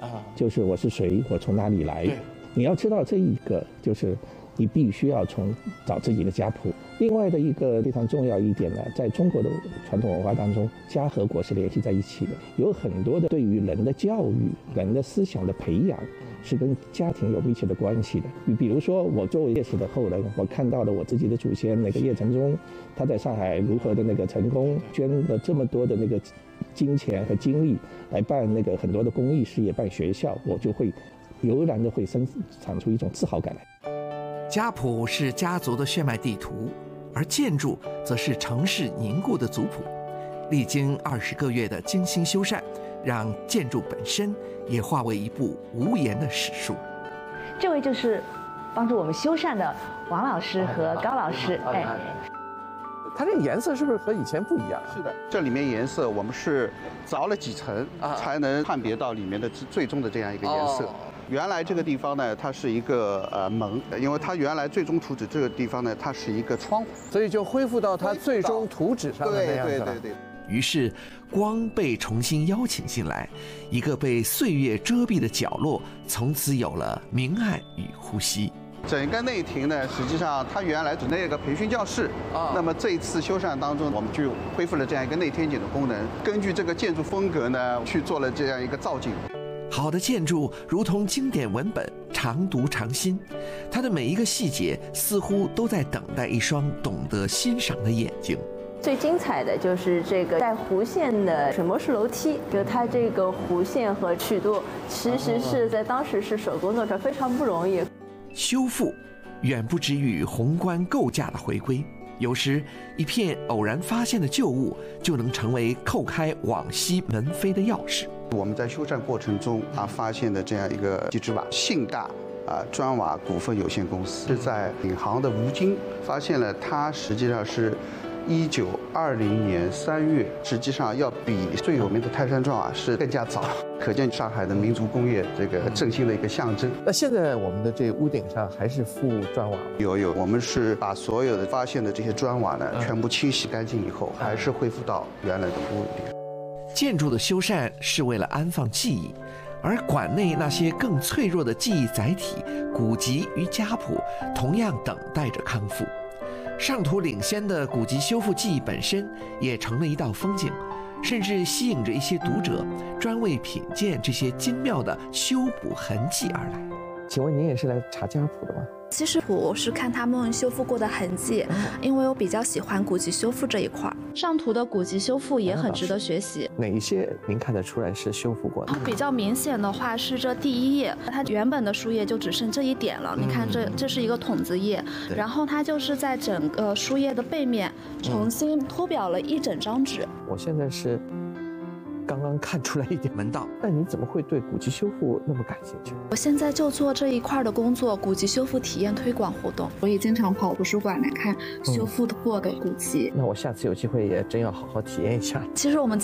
就是我是谁，我从哪里来。你要知道这一个就是你必须要找自己的家谱。另外的一个非常重要一点呢，在中国的传统文化当中，家和国是联系在一起的，有很多的对于人的教育、人的思想的培养是跟家庭有密切的关系的。比如说我作为叶氏的后人，我看到了我自己的祖先那个叶承宗，他在上海如何的那个成功，捐了这么多的那个金钱和精力来办那个很多的公益事业、办学校，我就会油然的会生产出一种自豪感来。 家谱是家族的血脉地图，而建筑则是城市凝固的族谱。历经20个月的精心修缮，让建筑本身也化为一部无言的史书。 这位就是帮助我们修缮的王老师和高老师。 它这个颜色是不是和以前不一样？ 是的，这里面颜色我们是凿了几层才能判别到里面的最终的这样一个颜色。原来这个地方呢，它是一个门，因为它原来最终图纸这个地方呢，它是一个窗户， 所以就恢复到它最终图纸上的那样子了。 对。 于是光被重新邀请进来，一个被岁月遮蔽的角落，从此有了明暗与呼吸。 整个内庭呢，实际上它原来只那个培训教室那么这一次修缮当中，我们就恢复了这样一个内天井的功能，根据这个建筑风格呢，去做了这样一个造景。 好的建筑如同经典文本，常读常新，它的每一个细节似乎都在等待一双懂得欣赏的眼睛。 最精彩的就是这个带弧线的水磨式楼梯，就它这个弧线和曲度，其实是在当时是手工做出来，非常不容易。 修复远不止于宏观构架的回归，有时一片偶然发现的旧物就能成为叩开往昔门扉的钥匙。 我们在修缮过程中发现的这样一个机制瓦，信大砖瓦股份有限公司是在闵行的吴京发现了，它实际上是1920年3月，实际上要比最有名的泰山砖瓦是更加早，可见上海的民族工业这个振兴的一个象征。 那现在我们的这屋顶上还是覆砖瓦吗？ 有，我们是把所有的发现的这些砖瓦呢，全部清洗干净以后，还是恢复到原来的屋顶。 建筑的修缮是为了安放记忆，而馆内那些更脆弱的记忆载体古籍与家谱，同样等待着康复。上图领先的古籍修复技艺本身也成了一道风景，甚至吸引着一些读者专为品鉴这些精妙的修补痕迹而来。 请问您也是来查家谱的吗？ 其实我是看他们修复过的痕迹，因为我比较喜欢古籍修复这一块。上图的古籍修复也很值得学习。 哪一些您看得出来是修复过的？ 比较明显的话是这第一页，它原本的书页就只剩这一点了。你看这是一个筒子页，然后它就是在整个书页的背面重新涂裱了一整张纸。 我现在是刚刚看出来一点门道， 那你怎么会对古籍修复那么感兴趣？ 我现在就做这一块的工作，古籍修复体验推广活动。我也经常跑图书馆来看修复过的古籍。 那我下次有机会也真要好好体验一下。 其实我们